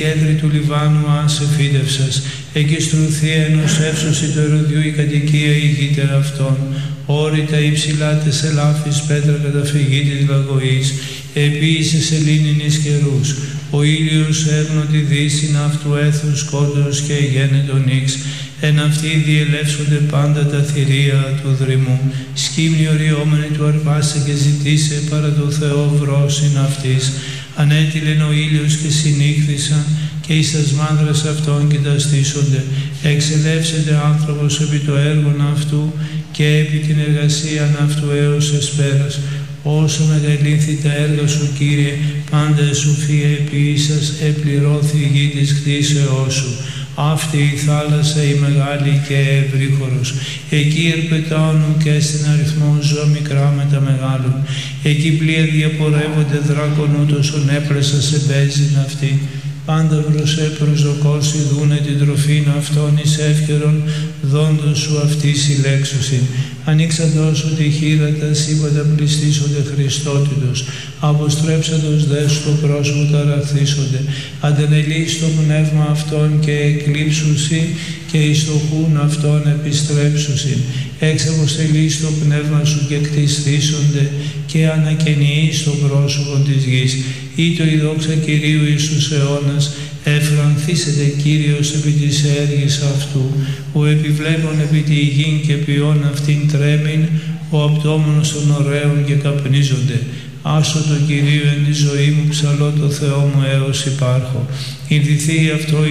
κέντρη του Λιβάνου άσε φύτευσας, εκεί στρουθία ενός εύσωση του ερωδιού η κατοικία ηγείται αυτών. Όρητα υψηλά τες ελάφης πέτρα καταφυγή της λαγωής, επίσης σελήνινης καιρούς. Ο ήλιος έρνω τη δύσιν αυτού έθους σκότος και γένετον ύξ. Εν αυτοί διελεύσονται πάντα τα θηρία του δρυμού. Σκύμνη οριόμενη του αρπάσε και ζητήσε παρά το Θεό βρόσιν αυτής. Ανέτειλεν ο ήλιος και συνήχθησαν και εις τας μάνδρας αυτών κοιταστήσονται. Εξελεύσεται άνθρωπος επί το έργον αυτού και επί την εργασίαν αυτού έως εσπέρας. Όσο μεγαλύνθη τα έργα σου, Κύριε, πάντα σου φύε ποιήσας, επληρώθη η γη της κτίσεώς σου. Αυτή η θάλασσα η μεγάλη και ευρύχωρος. Εκεί ερπετάνου και στην αριθμό ζώα μικρά με τα μεγάλων. Εκεί πλοία διαπορεύονται δράκων ούτως έπλεσα σε μπέζιν αυτή. Πάντα βροσέ προσδοκώσει δούνε την τροφήν αυτών εις εύκαιρον δόντος σου αυτή συλλέξουσιν. Ανοίξαντος σου τη χείρα τα σύμπαντα πληστήσονται Χριστότητος. Αποστρέψαντος δε στο πρόσωπο ταραχθήσονται. Αντενελείς το πνεύμα αυτών και εκλείψουσιν και εις το χούν αυτών επιστρέψουσιν. Εξ αποστελείς το πνεύμα σου και κτιστήσονται και ανακαινείς το πρόσωπο της γης. Ήτο η δόξα Κυρίου εις τους αιώνας, εφρανθήσεται Κύριος επί της έργης αυτού, ο επιβλέπων επί τη γην και ποιόν αυτήν τρέμειν, ο απτόμενος των ωραίων και καπνίζονται. Άσο το Κυρίου εν τη ζωή μου, ψαλώ το Θεό μου έως υπάρχω. Ινδυθεί αυτό